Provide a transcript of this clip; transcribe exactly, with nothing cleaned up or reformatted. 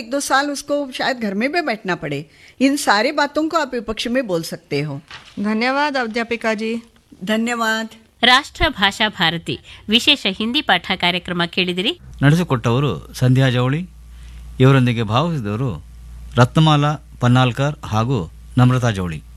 एक दो साल उसको शायद घर में भी बैठना पड़े, इन सारी बातों को आप विपक्ष में बोल सकते हो. ಧನ್ಯವಾದ ಅಧ್ಯಾಪಿಕಾ ಜಿ. ಧನ್ಯವಾದ. ರಾಷ್ಟ್ರ ಭಾಷಾ ಭಾರತಿ ವಿಶೇಷ ಹಿಂದಿ ಪಾಠ ಕಾರ್ಯಕ್ರಮ ಕೇಳಿದಿರಿ. ನಡೆಸಿಕೊಟ್ಟವರು ಸಂಧ್ಯಾ ಜವಳಿ. ಇವರೊಂದಿಗೆ ಭಾವಿಸಿದವರು ರತ್ನಮಾಲಾ ಪನ್ನಾಲ್ಕರ್ ಹಾಗೂ ನಮ್ರತಾ ಜವಳಿ.